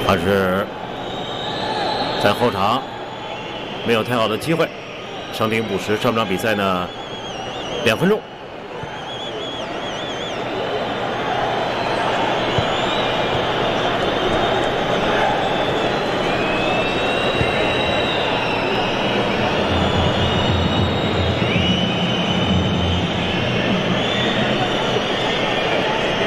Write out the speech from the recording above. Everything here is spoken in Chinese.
他是在后场没有太好的机会，伤停补时。上半场比赛呢，2分钟